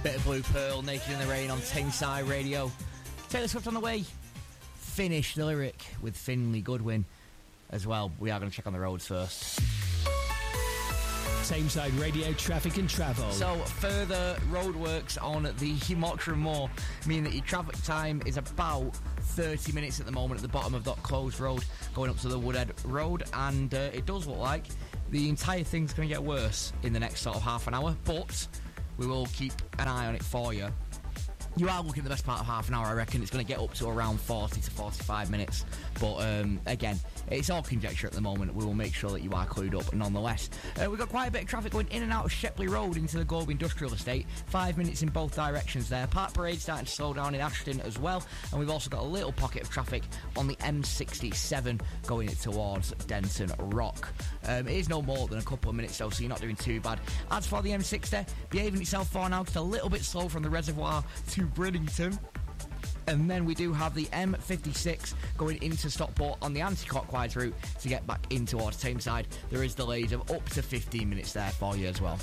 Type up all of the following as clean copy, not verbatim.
Bit of Blue Pearl, Naked in the Rain on Tameside Radio. Taylor Swift on the way. Finish the lyric with Finley Goodwin as well. We are going to check on the roads first. Tameside Radio traffic and travel. So, further roadworks on the Mottram Moor mean that your traffic time is about 30 minutes at the moment at the bottom of that closed road going up to the Woodhead Road, and it does look like the entire thing's going to get worse in the next sort of half an hour, but we will keep an eye on it for you. You are looking at the best part of half an hour. I reckon it's going to get up to around 40 to 45 minutes. But again, it's all conjecture at the moment. We will make sure that you are clued up nonetheless. We've got quite a bit of traffic going in and out of Shepley Road into the Globe Industrial Estate. 5 minutes in both directions there. Park Parade starting to slow down in Ashton as well. And we've also got a little pocket of traffic on the M67 going towards Denton Rock. It is no more than a couple of minutes though, so you're not doing too bad. As for the M60, behaving itself for now, just a little bit slow from the reservoir to Bridlington. And then we do have the M56 going into Stockport on the anti-clockwise route to get back in towards Tameside. There is delays of up to 15 minutes there for you as well.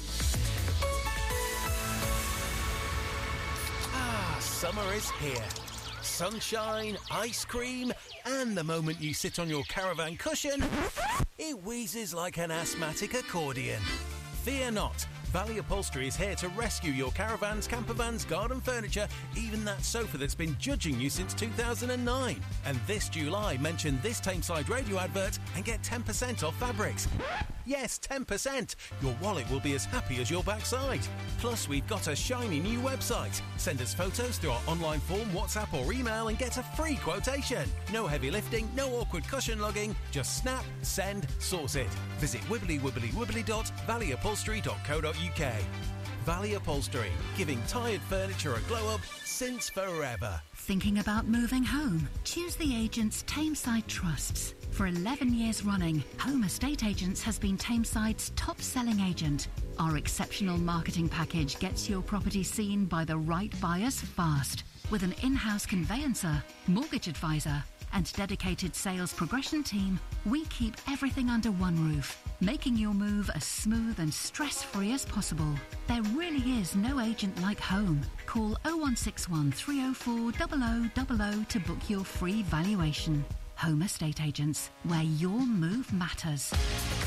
Summer is here. Sunshine, ice cream, and the moment you sit on your caravan cushion, it wheezes like an asthmatic accordion. Fear not. Valley Upholstery is here to rescue your caravans, campervans, garden furniture, even that sofa that's been judging you since 2009. And this July, mention this Tameside Radio advert and get 10% off fabrics. Yes, 10%. Your wallet will be as happy as your backside. Plus, we've got a shiny new website. Send us photos through our online form, WhatsApp or email and get a free quotation. No heavy lifting, no awkward cushion lugging. Just snap, send, source it. Visit wibbly.valleyupholstery.co.uk. Valley Upholstery, giving tired furniture a glow up since forever. Thinking about moving home? Choose the agents Tameside trusts. For 11 years running, Home Estate Agents has been Tameside's top-selling agent. Our exceptional marketing package gets your property seen by the right buyers fast. With an in-house conveyancer, mortgage advisor, and dedicated sales progression team, we keep everything under one roof, making your move as smooth and stress-free as possible. There really is no agent like home. Call 0161 304 0000 to book your free valuation. Home Estate Agents, where your move matters.